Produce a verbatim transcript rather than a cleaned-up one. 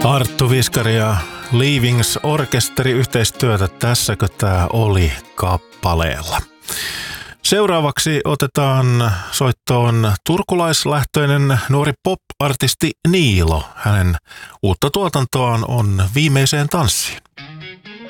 Arttu Viskari ja Leavings Orkesteri yhteistyötä Tässäkö tää oli -kappaleella. Seuraavaksi otetaan soittoon turkulaislähtöinen nuori pop-artisti Niilo. Hänen uutta tuotantoaan on Viimeiseen tanssiin.